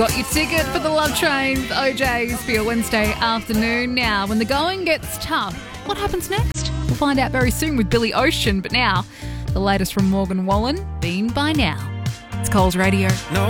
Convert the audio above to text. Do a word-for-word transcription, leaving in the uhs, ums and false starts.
Got your ticket for the Love Train with O J's for your Wednesday afternoon. Now, when the going gets tough, what happens next? We'll find out very soon with Billy Ocean. But now, the latest from Morgan Wallen, Been By Now. It's Coles Radio. No.